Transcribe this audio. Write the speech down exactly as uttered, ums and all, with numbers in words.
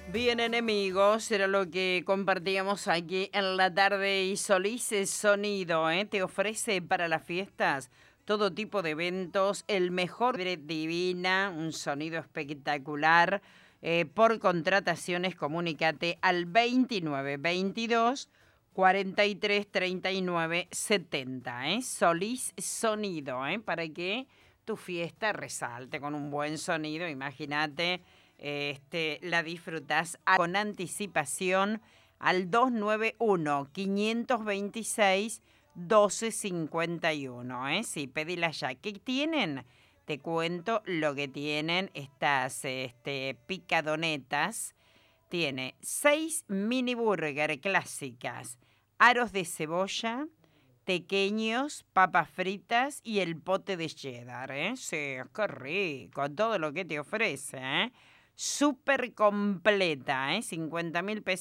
Bien, enemigos, era lo que compartíamos aquí en la tarde. Y Solís Sonido, ¿eh? Te ofrece para las fiestas todo tipo de eventos, el mejor divina, un sonido espectacular. Eh, por contrataciones, comunícate al veintinueve veintidós cuarenta y tres treinta y nueve setenta, ¿eh? Solís Sonido, ¿eh? Para que tu fiesta resalte con un buen sonido, imagínate. Este, la disfrutas con anticipación al dos nueve uno, cinco dos seis, uno dos cinco uno. ¿eh? Sí, pedila ya. ¿Qué tienen? Te cuento lo que tienen estas este, picadonetas. Tiene seis mini burger clásicas, aros de cebolla, pequeños, papas fritas y el pote de cheddar, ¿eh? Sí, qué rico, todo lo que te ofrece, ¿eh? Súper completa, ¿eh? cincuenta mil pesos.